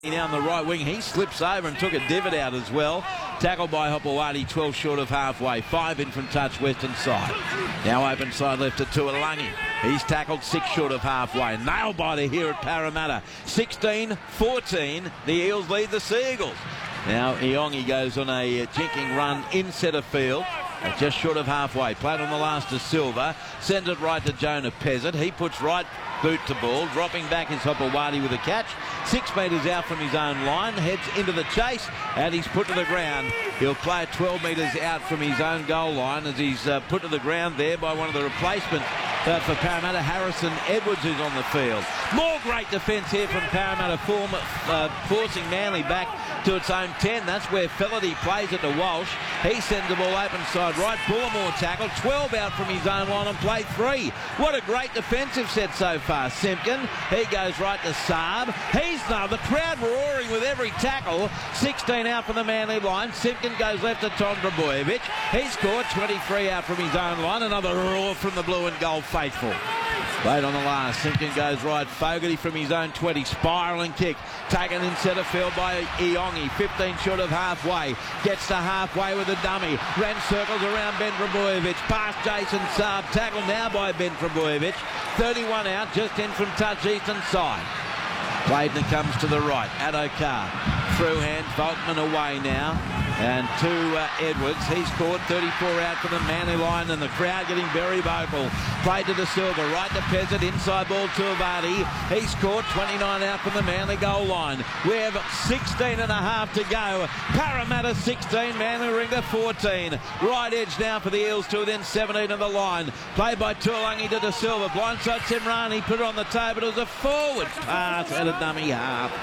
Down the right wing, he slips over and took a divot out as well. Tackled by Hopewadi, 12 short of halfway. 5 in from touch, western side. Now open side left to Tuolangi. He's tackled 6 short of halfway. Nail biter here at Parramatta. 16-14. The Eels lead the Seagulls. Now Iongi goes on a jinking run in centre field. Just short of halfway. Played on the last to Silva. Sends it right to Jonah Pezzett. He puts right boot to ball. Dropping back is Hopewadi with a catch. 6 metres out from his own line. Heads into the chase. And he's put to the ground. He'll play it 12 metres out from his own goal line as he's put to the ground there by one of the replacements for Parramatta. Harrison Edwards is on the field. More great defence here from Parramatta, forcing Manly back to its own 10. That's where Felity plays it to Walsh. He sends the ball open side right. Bullimore tackle. 12 out from his own line on play 3. What a great defensive set so far. Simpkin, he goes right to Saab. He's now the crowd roaring with every tackle. 16 out from the Manly line. Simpkin goes left to Tom Trbojevic. He scored 23 out from his own line. Another roar from the blue and gold faithful. Late on the last, Simpkin goes right. Fogarty from his own 20, spiralling kick. Taken in centre field by Iongi. 15 short of halfway. Gets to halfway with a dummy. Ran circles around Ben Trbojevic. Past Jason Saab. Tackled now by Ben Trbojevic. 31 out, just in from touch eastern side. Clayton comes to the right. Addo-Carr. Through hand. Volkman away now. And to Edwards. He scored 34 out from the Manly line, and the crowd getting very vocal. Played to De Silva, right to Pezzett, inside ball to Avadi. He scored 29 out from the Manly goal line. We have 16 and a half to go. Parramatta 16, Manly Ringer 14. Right edge now for the Eels to within 17 of the line. Played by Tuolangi to De Silva. Blindside Simrani, put it on the toe, but it was a forward pass at a dummy half.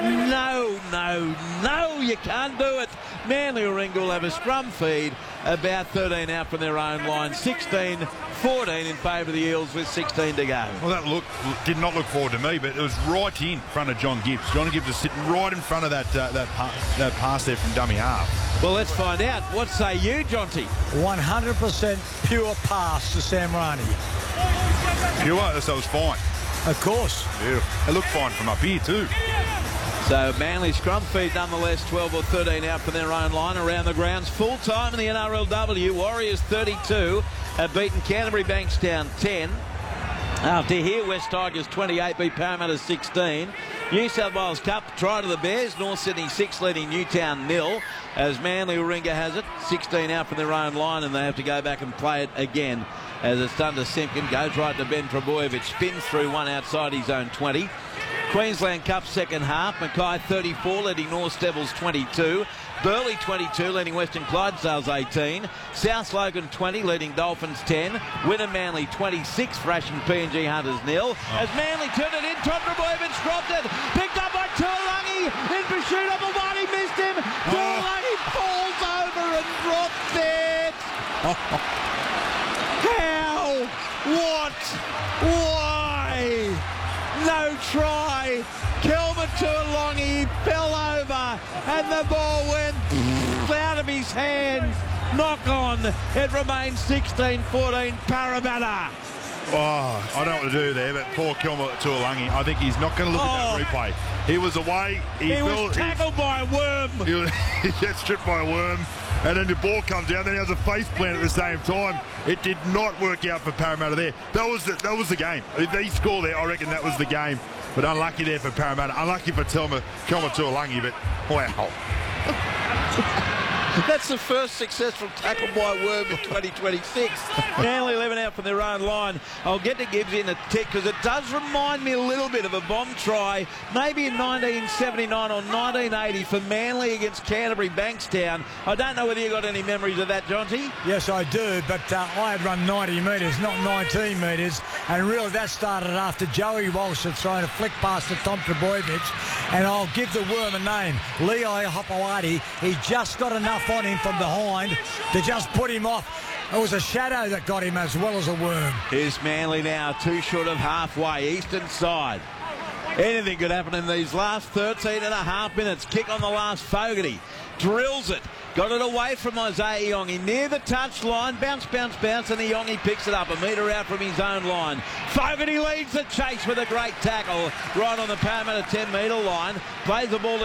No, you can't do it. Manly Warringah will have a scrum feed, about 13 out from their own line. 16-14 in favour of the Eels with 16 to go. Well, that did not look forward to me, but it was right in front of John Gibbs. John Gibbs is sitting right in front of that pass there from dummy half. Well, let's find out. What say you, Jonty? 100% pure pass to Samrani. Pure? So it was fine. Of course. Yeah. It looked fine from up here too. So Manly scrum feed nonetheless, 12 or 13 out from their own line around the grounds. Full time in the NRLW. Warriors 32 have beaten Canterbury Bankstown 10. After here, West Tigers 28 beat Parramatta 16. New South Wales Cup try to the Bears. North Sydney 6 leading Newtown 0. As Manly Warringah has it, 16 out from their own line, and they have to go back and play it again. As it's done to Simpkin, goes right to Ben Trbojevic, spins through one outside his own 20. Queensland Cup second half, Mackay 34 leading North Devils 22. Burleigh 22 leading Western Clydesdales 18. South Logan 20 leading Dolphins 10. Winner Manly 26, thrashing PNG Hunters 0. As Manly turned it in, Tom Trbojevic dropped it. Picked up by Tuolangi in pursuit of Avadi, missed him. Tuolangi falls over and dropped it. How? What? Why? No try. Kelvin Tuolangi fell over and the ball went out of his hands. Knock on. It remains 16-14 Parramatta. Oh, I don't know what to do there, but poor Kelvin Tuolangi, I think he's not going to look at that replay. He was away. He was tackled by a worm. He gets stripped by a worm. And then the ball comes down, then he has a face plant at the same time. It did not work out for Parramatta there. That was the game. If they score there, I reckon that was the game. But unlucky there for Parramatta. Unlucky for Kelvin Tuolangi, but wow. That's the first successful tackle by Worm in 2026. Manly 11 out from their own line. I'll get to Gibbs in a tick because it does remind me a little bit of a bomb try, maybe in 1979 or 1980 for Manly against Canterbury Bankstown. I don't know whether you got any memories of that, Jonty. Yes, I do, but I had run 90 metres, not 19 metres, and really that started after Joey Walsh had thrown a flick past to Tom Trbojevic, and I'll give the worm a name, Leo Hopewadi. He just got enough on him from behind to just put him off. It was a shadow that got him as well as a worm. Here's Manly now, 2 short of halfway, eastern side. Anything could happen in these last 13 and a half minutes. Kick on the last, Fogarty drills it. Got it away from Isaiah Iongi near the touch line. Bounce, bounce, bounce, and Iongi picks it up a metre out from his own line. Fogarty leads the chase with a great tackle right on the Parramatta 10-metre line. Plays the ball to